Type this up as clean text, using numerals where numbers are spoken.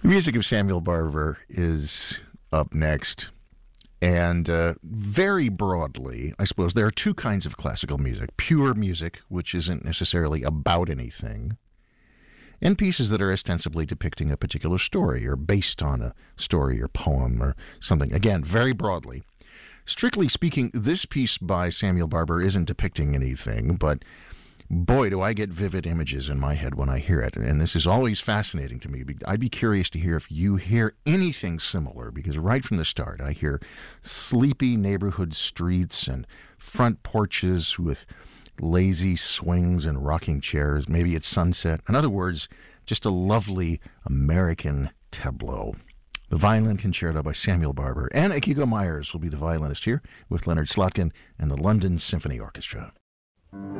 The music of Samuel Barber is up next. And very broadly, I suppose, there are two kinds of classical music. Pure music, which isn't necessarily about anything, and pieces that are ostensibly depicting a particular story or based on a story or poem or something. Again, very broadly. Strictly speaking, this piece by Samuel Barber isn't depicting anything, but boy, do I get vivid images in my head when I hear it. And this is always fascinating to me. I'd be curious to hear if you hear anything similar, because right from the start, I hear sleepy neighborhood streets and front porches with lazy swings and rocking chairs. Maybe it's sunset. In other words, just a lovely American tableau. The Violin Concerto by Samuel Barber. And Akiko Myers will be the violinist here with Leonard Slotkin and the London Symphony Orchestra.